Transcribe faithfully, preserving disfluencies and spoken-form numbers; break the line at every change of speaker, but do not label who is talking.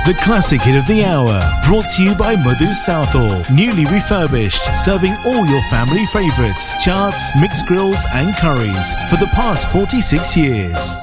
the classic hit of the hour, brought to you by Madhu Southall. Newly refurbished, serving all your family favourites, charts, mixed grills and curries for the past forty-six years.